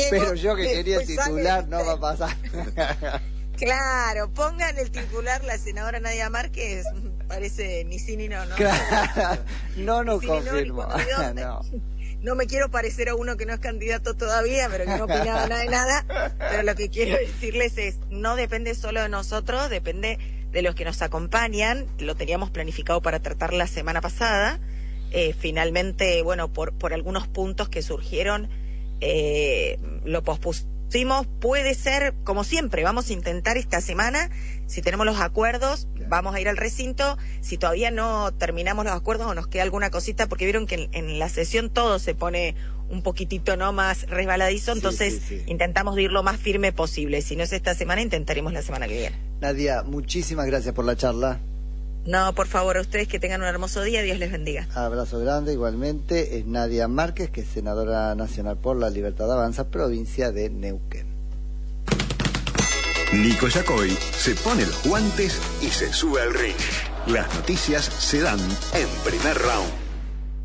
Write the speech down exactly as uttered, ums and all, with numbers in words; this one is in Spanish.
Pero yo que quería el titular sale... no va a pasar. Claro, pongan el titular la senadora Nadia Márquez, parece ni sí ni no, ¿no? Claro, no nos sí, confirmo. No, no. no me quiero parecer a uno que no es candidato todavía, pero que no opinaba nada de nada, pero lo que quiero decirles es, no depende solo de nosotros, depende de los que nos acompañan. Lo teníamos planificado para tratar la semana pasada, eh, finalmente, bueno, por, por algunos puntos que surgieron, eh, lo pospusimos. Puede ser, como siempre, vamos a intentar esta semana, si tenemos los acuerdos, vamos a ir al recinto. Si todavía no terminamos los acuerdos o nos queda alguna cosita, porque vieron que en, en la sesión todo se pone un poquitito no más resbaladizo, entonces sí, sí, sí. intentamos ir lo más firme posible. Si no es esta semana, intentaremos la semana que viene. Nadia, muchísimas gracias por la charla. No, por favor, a ustedes que tengan un hermoso día, Dios les bendiga. Abrazo grande, igualmente. Es Nadia Márquez, que es senadora nacional por la Libertad Avanza, provincia de Neuquén. Nico Yacoy se pone los guantes y se sube al ring. Las noticias se dan en Primer Round.